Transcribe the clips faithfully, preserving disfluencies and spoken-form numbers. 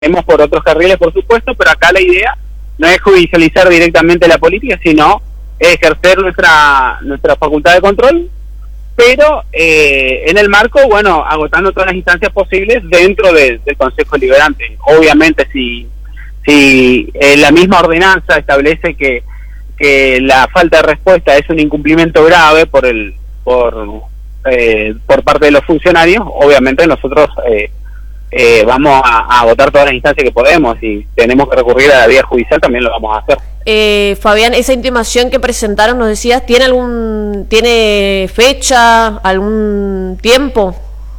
tenemos por otros carriles, por supuesto, pero acá la idea no es judicializar directamente la política, sino ejercer nuestra nuestra facultad de control, pero eh, en el marco, bueno, agotando todas las instancias posibles dentro de, del Consejo Deliberante. Obviamente, si si eh, la misma ordenanza establece que, que la falta de respuesta es un incumplimiento grave por el por eh, por parte de los funcionarios, obviamente nosotros eh, eh, vamos a, a agotar todas las instancias que podemos, y tenemos que recurrir a la vía judicial, también lo vamos a hacer. Eh, Fabián, esa intimación que presentaron, nos decías, ¿tiene algún tiene fecha, algún tiempo?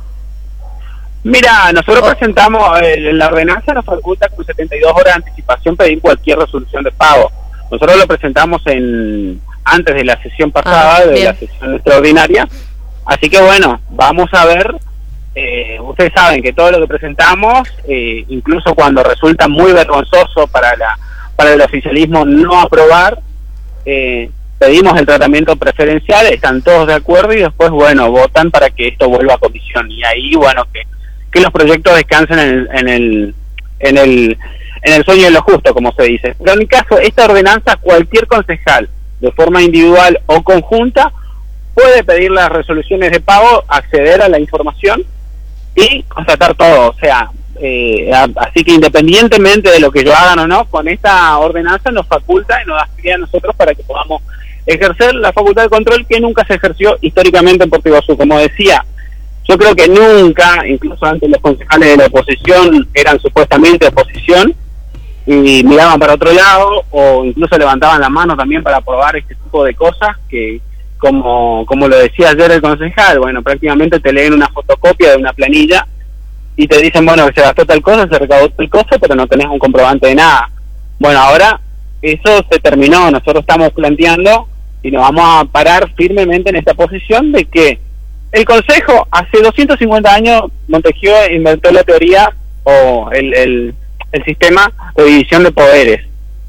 Mira, nosotros oh. presentamos, eh, la ordenanza nos faculta con setenta y dos horas de anticipación pedir cualquier resolución de pago. Nosotros lo presentamos en antes de la sesión pasada, ah, de bien. la sesión extraordinaria, así que bueno, vamos a ver. Eh, ustedes saben que todo lo que presentamos, eh, incluso cuando resulta muy vergonzoso para la para el oficialismo no aprobar, eh, pedimos el tratamiento preferencial, están todos de acuerdo y después, bueno, votan para que esto vuelva a comisión, y ahí, bueno, que, que los proyectos descansen en el, en el en el en el sueño de lo justo, como se dice. Pero en mi caso, esta ordenanza, cualquier concejal, de forma individual o conjunta, puede pedir las resoluciones de pago, acceder a la información y constatar todo, o sea, eh, así que independientemente de lo que yo hagan o no, con esta ordenanza nos faculta y nos da pie a nosotros para que podamos ejercer la facultad de control que nunca se ejerció históricamente en Puerto Iguazú. Como decía, yo creo que nunca, incluso antes los concejales de la oposición eran supuestamente oposición y miraban para otro lado, o incluso levantaban la mano también para aprobar este tipo de cosas que, como como lo decía ayer el concejal, bueno, prácticamente te leen una fotocopia de una planilla y te dicen, bueno, que se gastó tal cosa, se recaudó tal cosa, pero no tenés un comprobante de nada. Bueno, ahora eso se terminó, nosotros estamos planteando y nos vamos a parar firmemente en esta posición de que el Consejo hace doscientos cincuenta años, Montesquieu inventó la teoría o el, el, el sistema de división de poderes.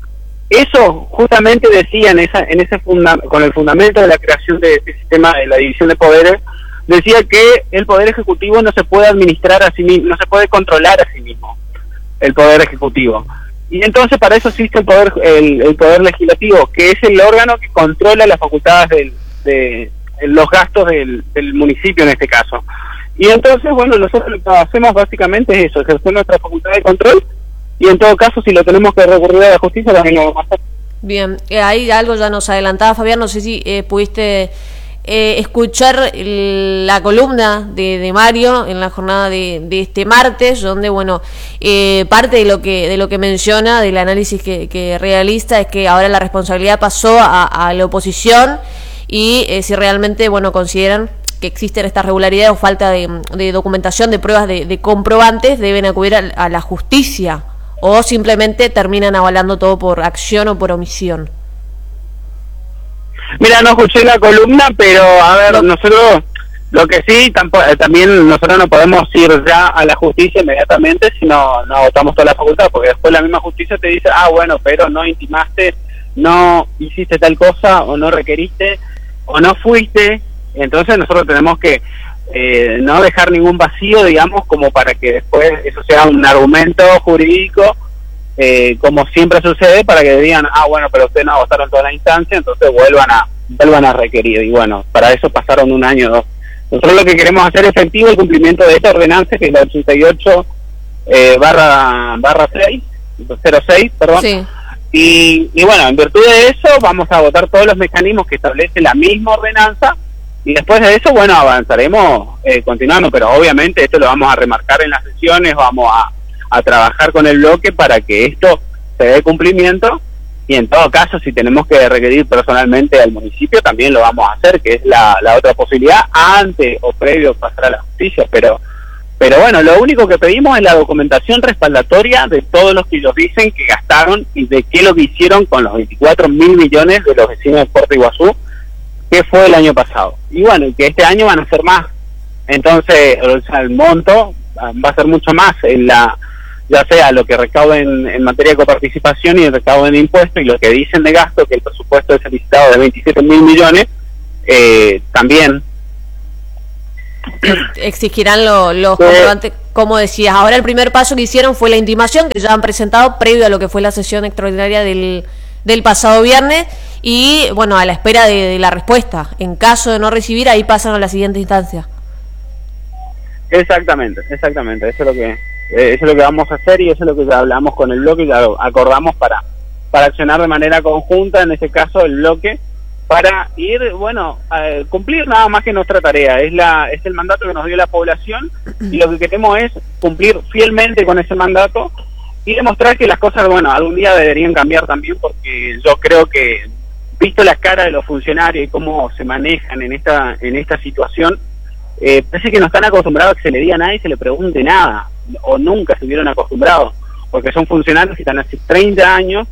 Eso justamente decía en esa en ese funda con el fundamento de la creación de este sistema de la división de poderes, decía que el poder ejecutivo no se puede administrar a sí mismo, no se puede controlar a sí mismo, el poder ejecutivo. Y entonces para eso existe el poder el, el poder legislativo, que es el órgano que controla las facultades del, de los gastos del, del municipio en este caso. Y entonces, bueno, nosotros lo que hacemos básicamente es eso, ejercer nuestra facultad de control, y en todo caso, si lo tenemos que recurrir a la justicia, también lo vamos a hacer. Bien, eh, ahí algo ya nos adelantaba Fabián, no sé si eh, pudiste eh, escuchar el, la columna de, de Mario en la jornada de, de este martes, donde, bueno, eh, parte de lo que de lo que menciona, del análisis que, que realiza, es que ahora la responsabilidad pasó a, a la oposición, y eh, si realmente, bueno, consideran que existen estas regularidades o falta de, de documentación, de pruebas, de, de comprobantes, deben acudir a, a la justicia, o simplemente terminan avalando todo por acción o por omisión. Mira, no escuché la columna, pero a ver, no. nosotros lo que sí, tampoco, también nosotros no podemos ir ya a la justicia inmediatamente si no, no agotamos toda la facultad, porque después la misma justicia te dice, ah, bueno, pero no intimaste, no hiciste tal cosa, o no requeriste, o no fuiste. Entonces nosotros tenemos que eh, no dejar ningún vacío, digamos, como para que después eso sea un argumento jurídico, eh, como siempre sucede, para que digan, ah, bueno, pero ustedes no agotaron toda la instancia, entonces vuelvan a vuelvan a requerir. Y bueno, para eso pasaron un año o dos. Nosotros lo que queremos hacer efectivo el cumplimiento de esta ordenanza, que es la ochenta y ocho eh, barra barra seis, cero seis, perdón. Sí. Y, y bueno, en virtud de eso vamos a agotar todos los mecanismos que establece la misma ordenanza, y después de eso, bueno, avanzaremos eh, continuando, pero obviamente esto lo vamos a remarcar en las sesiones, vamos a, a trabajar con el bloque para que esto se dé cumplimiento, y en todo caso, si tenemos que requerir personalmente al municipio, también lo vamos a hacer, que es la, la otra posibilidad, antes o previo a pasar a la justicia, pero pero bueno, lo único que pedimos es la documentación respaldatoria de todos los que ellos dicen que gastaron y de qué lo que hicieron con los veinticuatro mil millones de los vecinos de Puerto Iguazú, que fue el año pasado. Y bueno, y que este año van a ser más. Entonces, o sea, el monto va a ser mucho más, en la ya sea lo que recauden en materia de coparticipación y el recaudo de impuestos, y lo que dicen de gasto, que el presupuesto es solicitado de veintisiete mil millones, eh, también. ¿Exigirán lo, los comprobantes como decías, ahora el primer paso que hicieron fue la intimación, que ya han presentado previo a lo que fue la sesión extraordinaria del, del pasado viernes, y bueno, a la espera de, de la respuesta. En caso de no recibir, ahí pasan a la siguiente instancia. Exactamente, exactamente, eso es lo que eh, eso es lo que vamos a hacer, y eso es lo que ya hablamos con el bloque y ya acordamos para, para accionar de manera conjunta, en este caso el bloque, para ir, bueno, a cumplir nada más que nuestra tarea. Es la es el mandato que nos dio la población, y lo que queremos es cumplir fielmente con ese mandato y demostrar que las cosas, bueno, algún día deberían cambiar también, porque yo creo que, visto la cara de los funcionarios y cómo se manejan en esta en esta situación, eh, parece que no están acostumbrados a que se le diga nada y se le pregunte nada, o nunca se vieron acostumbrados, porque son funcionarios que están hace treinta años,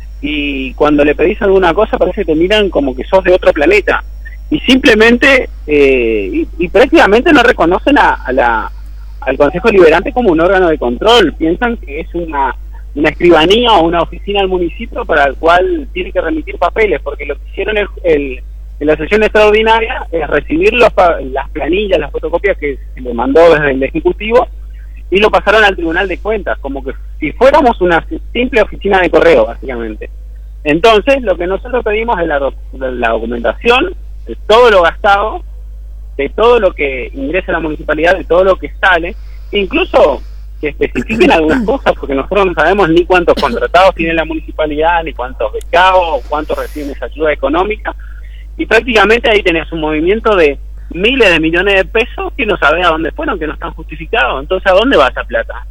y cuando le pedís alguna cosa parece que te miran como que sos de otro planeta, y simplemente eh, y, y prácticamente no reconocen a, a la, al Consejo Deliberante como un órgano de control. Piensan que es una, una escribanía o una oficina del municipio para el cual tiene que remitir papeles, porque lo que hicieron el, el, en la sesión extraordinaria es recibir los, las planillas, las fotocopias que se le mandó desde el Ejecutivo, y lo pasaron al Tribunal de Cuentas, como que si fuéramos una simple oficina de correo, básicamente. Entonces, lo que nosotros pedimos es la, doc la documentación de todo lo gastado, de todo lo que ingresa a la municipalidad, de todo lo que sale, incluso que especifiquen algunas cosas, porque nosotros no sabemos ni cuántos contratados tiene la municipalidad, ni cuántos becados, o cuántos reciben esa ayuda económica, y prácticamente ahí tenés un movimiento de miles de millones de pesos que no sabés a dónde fueron, que no están justificados. Entonces, ¿a dónde va esa plata?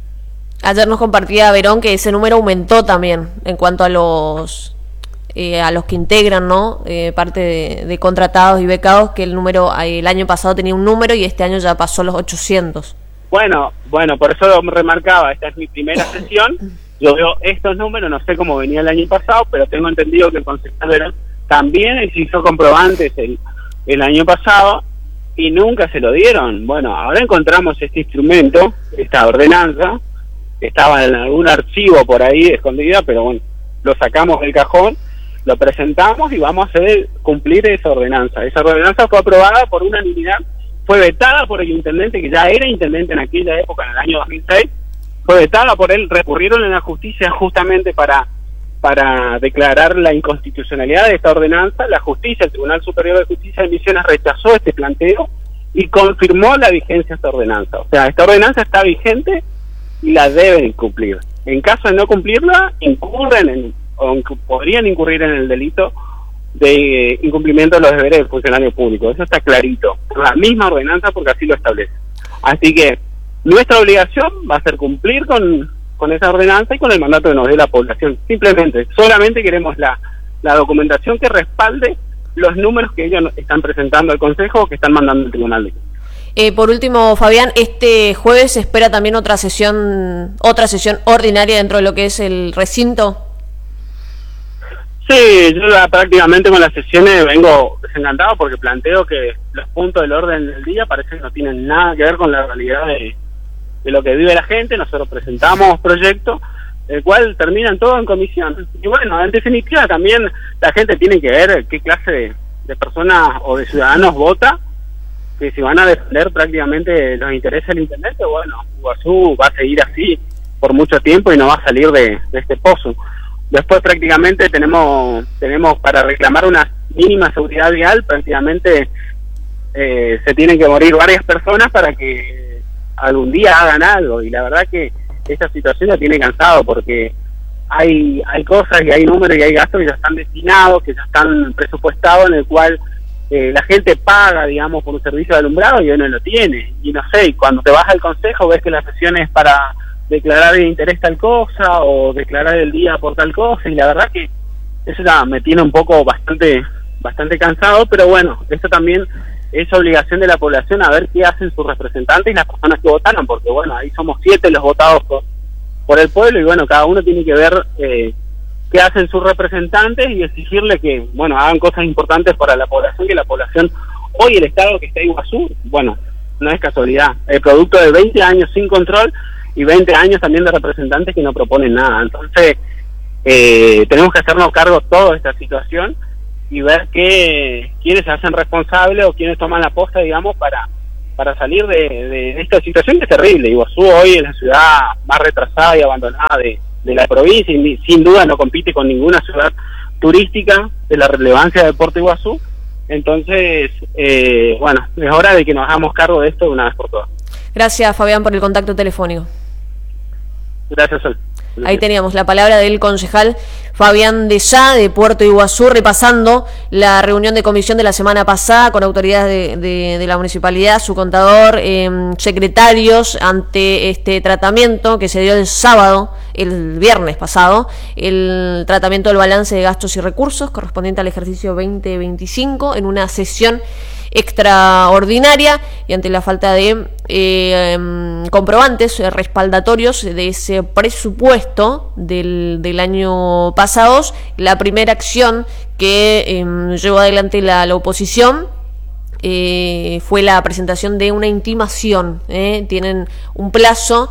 Ayer nos compartía Verón que ese número aumentó también en cuanto a los eh, a los que integran, ¿no? Eh, parte de, de contratados y becados, que el número el año pasado tenía un número y este año ya pasó los ochocientos. Bueno, bueno, por eso lo remarcaba, esta es mi primera sesión, yo veo estos números, no sé cómo venía el año pasado, pero tengo entendido que el concejal Verón también se hizo comprobantes el el año pasado y nunca se lo dieron. Bueno, ahora encontramos este instrumento, esta ordenanza, estaba en algún archivo por ahí escondida, pero bueno, lo sacamos del cajón, lo presentamos y vamos a hacer cumplir esa ordenanza. Esa ordenanza fue aprobada por unanimidad, fue vetada por el intendente, que ya era intendente en aquella época, en el año dos mil seis, fue vetada por él, recurrieron en la justicia justamente para para declarar la inconstitucionalidad de esta ordenanza. La justicia, el Tribunal Superior de Justicia de Misiones, rechazó este planteo y confirmó la vigencia de esta ordenanza. O sea, esta ordenanza está vigente y la deben cumplir. En caso de no cumplirla, incurren en, o podrían incurrir en el delito de incumplimiento de los deberes del funcionario público. Eso está clarito, la misma ordenanza, porque así lo establece. Así que nuestra obligación va a ser cumplir con con esa ordenanza y con el mandato que nos dé la población. Simplemente, solamente queremos la, la documentación que respalde los números que ellos están presentando al Consejo o que están mandando al Tribunal. Eh, por último, Fabián, este jueves se espera también otra sesión, otra sesión ordinaria dentro de lo que es el recinto. Sí, yo la, prácticamente con las sesiones vengo desencantado, porque planteo que los puntos del orden del día parece que no tienen nada que ver con la realidad de de lo que vive la gente. Nosotros presentamos proyectos, el cual terminan todo en comisión. Y bueno, en definitiva también la gente tiene que ver qué clase de, de personas o de ciudadanos vota, que si van a defender prácticamente los intereses del intendente, bueno, Iguazú va a seguir así por mucho tiempo y no va a salir de, de este pozo. Después prácticamente tenemos tenemos para reclamar una mínima seguridad vial, prácticamente eh, se tienen que morir varias personas para que algún día hagan algo, y la verdad que esta situación ya tiene cansado, porque hay hay cosas y hay números y hay gastos que ya están destinados, que ya están presupuestados, en el cual eh, la gente paga, digamos, por un servicio de alumbrado y hoy no lo tiene. Y no sé, y cuando te vas al consejo ves que la sesión es para declarar de interés tal cosa o declarar el día por tal cosa, y la verdad que eso ya me tiene un poco bastante bastante cansado, pero bueno, esto también es obligación de la población a ver qué hacen sus representantes y las personas que votaron, porque bueno, ahí somos siete los votados por, por el pueblo, y bueno, cada uno tiene que ver eh, qué hacen sus representantes y exigirle que, bueno, hagan cosas importantes para la población, que la población, hoy el estado que está en Iguazú, bueno, no es casualidad, el producto de veinte años sin control y veinte años también de representantes que no proponen nada. Entonces, eh, tenemos que hacernos cargo toda esta situación y ver que quiénes se hacen responsables o quiénes toman la posta, digamos, para para salir de, de, de esta situación que es terrible. Iguazú hoy es la ciudad más retrasada y abandonada de, de la provincia, y sin duda no compite con ninguna ciudad turística de la relevancia de Puerto Iguazú. Entonces, eh, bueno, es hora de que nos hagamos cargo de esto de una vez por todas. Gracias, Fabián, por el contacto telefónico. Gracias, Sol. Ahí teníamos la palabra del concejal Fabián de Sá, de Puerto Iguazú, repasando la reunión de comisión de la semana pasada con autoridades de, de, de la municipalidad, su contador, eh, secretarios, ante este tratamiento que se dio el sábado, el viernes pasado, el tratamiento del balance de gastos y recursos correspondiente al ejercicio veinte veinticinco en una sesión extraordinaria, y ante la falta de eh, comprobantes eh, respaldatorios de ese presupuesto del, del año pasado, la primera acción que eh, llevó adelante la, la oposición eh, fue la presentación de una intimación. eh, tienen un plazo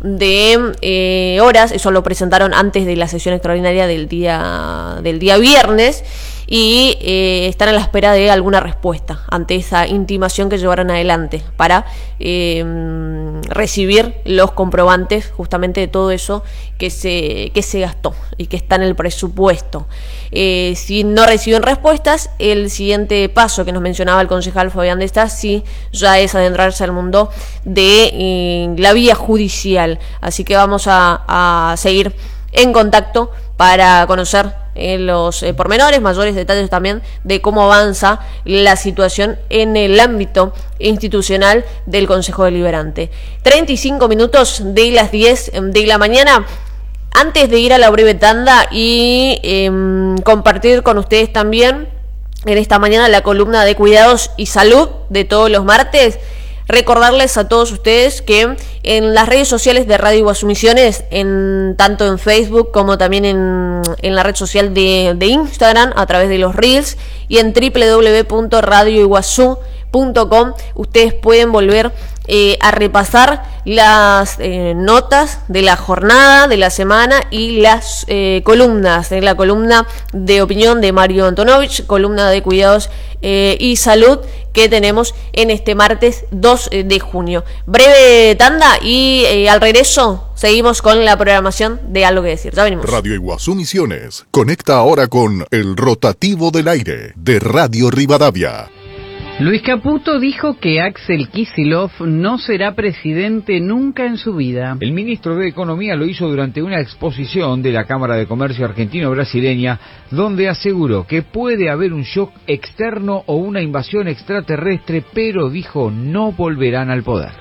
de eh, horas, eso lo presentaron antes de la sesión extraordinaria del día del día viernes, y eh, están a la espera de alguna respuesta ante esa intimación que llevaron adelante para eh, recibir los comprobantes justamente de todo eso que se que se gastó y que está en el presupuesto. Eh, si no reciben respuestas, el siguiente paso que nos mencionaba el concejal Fabián de Sá, sí, ya es adentrarse al mundo de eh, la vía judicial. Así que vamos a, a seguir en contacto para conocer eh, los eh, pormenores, mayores detalles también de cómo avanza la situación en el ámbito institucional del Consejo Deliberante. treinta y cinco minutos de las diez de la mañana. Antes de ir a la breve tanda y eh, compartir con ustedes también en esta mañana la columna de cuidados y salud de todos los martes, recordarles a todos ustedes que en las redes sociales de Radio Iguazú Misiones, en, tanto en Facebook como también en, en la red social de, de Instagram, a través de los Reels, y en doble u doble u doble u punto radio iguazú punto com, ustedes pueden volver eh, a repasar las eh, notas de la jornada, de la semana, y las eh, columnas, eh, la columna de opinión de Mario Antonovich, columna de cuidados eh, y salud que tenemos en este martes dos de junio. Breve tanda y eh, al regreso seguimos con la programación de Algo que Decir. Ya venimos. Radio Iguazú Misiones conecta ahora con el rotativo del aire de Radio Rivadavia. Luis Caputo dijo que Axel Kicillof no será presidente nunca en su vida. El ministro de Economía lo hizo durante una exposición de la Cámara de Comercio Argentino-Brasileña, donde aseguró que puede haber un shock externo o una invasión extraterrestre, pero dijo no volverán al poder.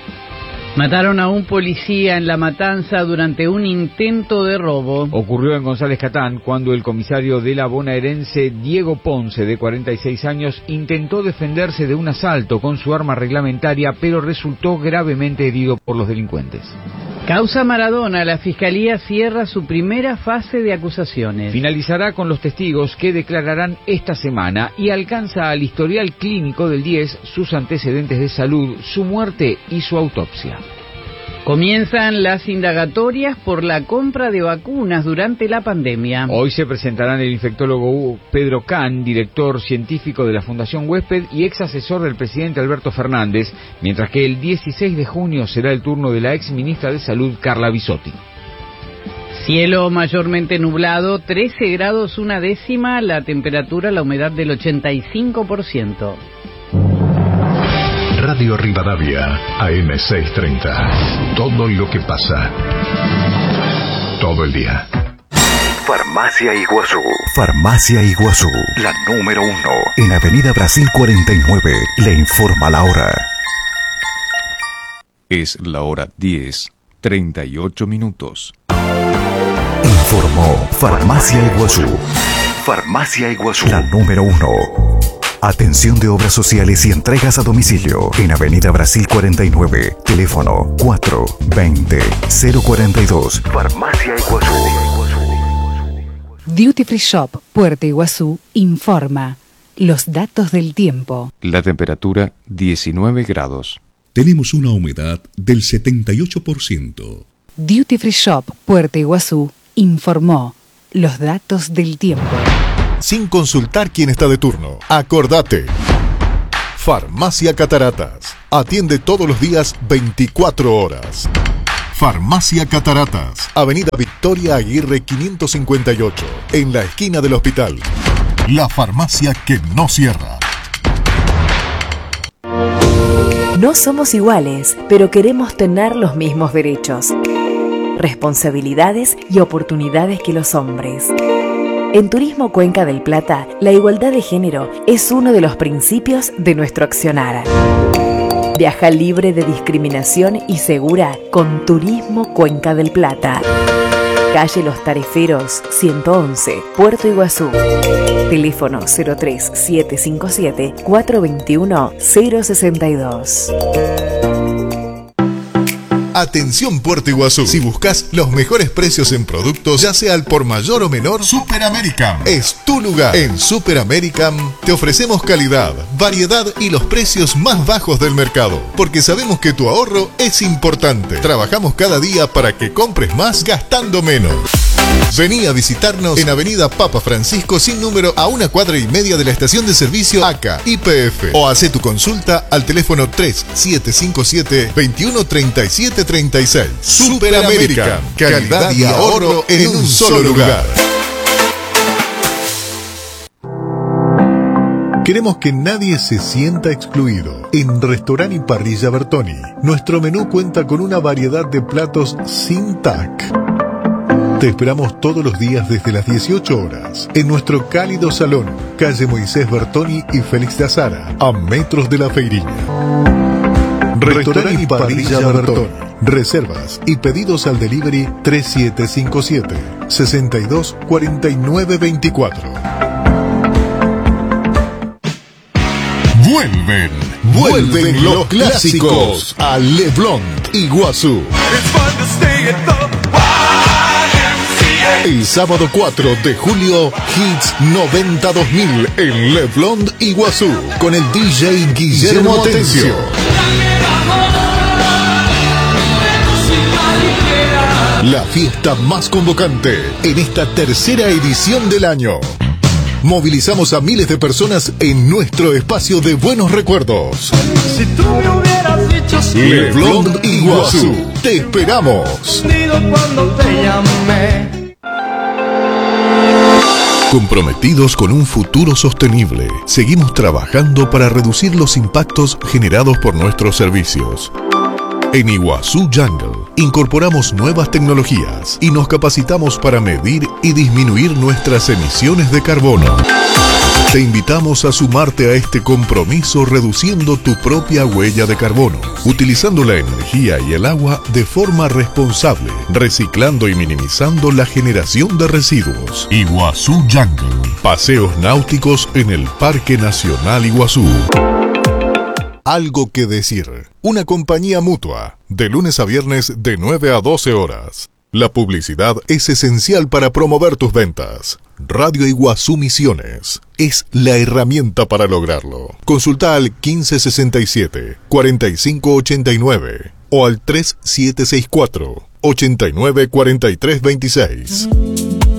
Mataron a un policía en La Matanza durante un intento de robo. Ocurrió en González Catán cuando el comisario de la bonaerense Diego Ponce, de cuarenta y seis años, intentó defenderse de un asalto con su arma reglamentaria, pero resultó gravemente herido por los delincuentes. Causa Maradona, la Fiscalía cierra su primera fase de acusaciones. Finalizará con los testigos que declararán esta semana y alcanza al historial clínico del diez, sus antecedentes de salud, su muerte y su autopsia. Comienzan las indagatorias por la compra de vacunas durante la pandemia. Hoy se presentarán el infectólogo Pedro Can, director científico de la Fundación Huésped y ex asesor del presidente Alberto Fernández, mientras que el dieciséis de junio será el turno de la ex ministra de Salud, Carla Bisotti. Cielo mayormente nublado, trece grados una décima, la temperatura, la humedad del ochenta y cinco por ciento. Radio Rivadavia, A M seiscientos treinta. Todo lo que pasa. Todo el día. Farmacia Iguazú. Farmacia Iguazú. La número uno. En Avenida Brasil cuarenta y nueve. Le informa la hora. Es la hora diez, treinta y ocho minutos. Informó Farmacia Iguazú. Farmacia Iguazú. La número uno. Atención de obras sociales y entregas a domicilio en Avenida Brasil cuarenta y nueve, teléfono cuatro veinte cero cuarenta y dos. Farmacia Iguazú. Duty Free Shop Puerto Iguazú informa los datos del tiempo. La temperatura diecinueve grados. Tenemos una humedad del setenta y ocho por ciento. Duty Free Shop Puerto Iguazú informó los datos del tiempo. Sin consultar quién está de turno. Acordate. Farmacia Cataratas. Atiende todos los días veinticuatro horas. Farmacia Cataratas. Avenida Victoria Aguirre quinientos cincuenta y ocho. En la esquina del hospital. La farmacia que no cierra. No somos iguales, pero queremos tener los mismos derechos, responsabilidades y oportunidades que los hombres. En Turismo Cuenca del Plata, la igualdad de género es uno de los principios de nuestro accionar. Viaja libre de discriminación y segura con Turismo Cuenca del Plata. Calle Los Tareferos, ciento once, Puerto Iguazú. Teléfono cero tres siete cinco siete, cuatro dos uno, cero seis dos. Atención Puerto Iguazú. Si buscas los mejores precios en productos, ya sea al por mayor o menor, Super American es tu lugar. En Super American te ofrecemos calidad, variedad y los precios más bajos del mercado, porque sabemos que tu ahorro es importante. Trabajamos cada día para que compres más gastando menos. Vení a visitarnos en Avenida Papa Francisco sin número, a una cuadra y media de la estación de servicio A C A Y P F, o hace tu consulta al teléfono tres siete cinco siete, veintiuno treinta y siete treinta y seis. Super American, calidad y ahorro en un solo lugar. Queremos que nadie se sienta excluido. En Restaurant y Parrilla Bertoni, nuestro menú cuenta con una variedad de platos sin T A C. Te esperamos todos los días desde las dieciocho horas en nuestro cálido salón, calle Moisés Bertoni y Félix de Azara, a metros de la Feiriña. Restaurant y Parrilla Bertoni. Reservas y pedidos al delivery tres siete cinco siete, seis dos cuatro nueve dos cuatro. Vuelven, vuelven los clásicos a Le Blond Iguazú. El sábado cuatro de julio, Hits noventa dos mil en Le Blond Iguazú, con el D J Guillermo Atencio. La fiesta más convocante en esta tercera edición del año. Movilizamos a miles de personas en nuestro espacio de buenos recuerdos. Si tú me hubieras dicho sí, Le Blond Iguazú, te esperamos. Cuando te llamé. Comprometidos con un futuro sostenible, seguimos trabajando para reducir los impactos generados por nuestros servicios. En Iguazú Jungle incorporamos nuevas tecnologías y nos capacitamos para medir y disminuir nuestras emisiones de carbono. Te invitamos a sumarte a este compromiso reduciendo tu propia huella de carbono, utilizando la energía y el agua de forma responsable, reciclando y minimizando la generación de residuos. Iguazú Jungle. Paseos náuticos en el Parque Nacional Iguazú. Algo que decir. Una compañía mutua. De lunes a viernes de nueve a doce horas. La publicidad es esencial para promover tus ventas. Radio Iguazú Misiones es la herramienta para lograrlo. Consulta al quince sesenta y siete, cuarenta y cinco ochenta y nueve o al tres siete seis cuatro, ochenta y nueve cuarenta y tres veintiséis.